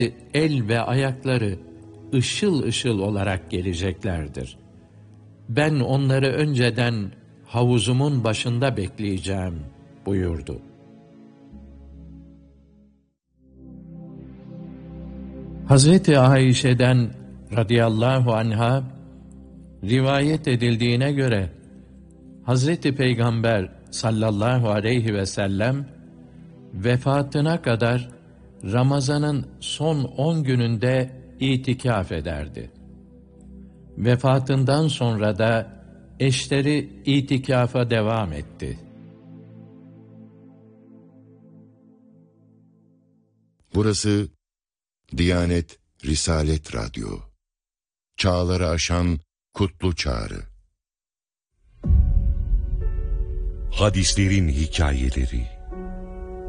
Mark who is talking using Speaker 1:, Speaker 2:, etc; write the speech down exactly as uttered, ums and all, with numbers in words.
Speaker 1: el ve ayakları ışıl ışıl olarak geleceklerdir. Ben onları önceden havuzumun başında bekleyeceğim buyurdu. Hazreti Ayşe'den radıyallahu anha rivayet edildiğine göre Hazreti Peygamber sallallahu aleyhi ve sellem vefatına kadar Ramazan'ın son on gününde itikaf ederdi. Vefatından sonra da eşleri itikafa devam etti.
Speaker 2: Burası Diyanet Risalet Radyo. Çağları aşan kutlu çağrı.
Speaker 3: Hadislerin hikayeleri.